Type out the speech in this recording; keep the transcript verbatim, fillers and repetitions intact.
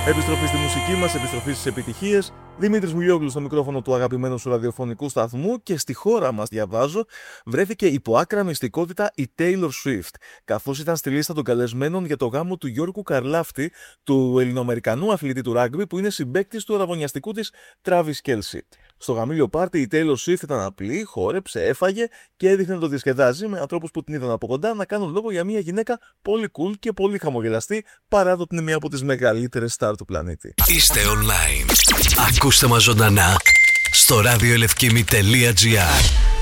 Επιστροφή στη μουσική μας, επιστροφή στις επιτυχίες. Δημήτρης Μουλιόγλου στο μικρόφωνο του αγαπημένου σου ραδιοφωνικού σταθμού και στη χώρα μας, διαβάζω, βρέθηκε υπό άκρα μυστικότητα η Taylor Swift, καθώς ήταν στη λίστα των καλεσμένων για το γάμο του Γιώργου Καρλάφτη, του ελληνοαμερικανού αθλητή του ράγκμπι που είναι συμπαίκτης του αραβωνιαστικού της Travis Kelce. Στο γαμήλιο πάρτι η Taylor Swift ήταν απλή, χόρεψε, έφαγε και έδειχνε να το διασκεδάζει με ανθρώπους που την είδαν από κοντά να κάνουν λόγο για μια γυναίκα πολύ cool και πολύ χαμογελαστή, παρά το ότι είναι μία από τις μεγαλύτερες στάρ του πλανήτη. Είστε online. Ακούστε μας ζωντανά στο ραδιοελευκήμη τελεία τζι άρ.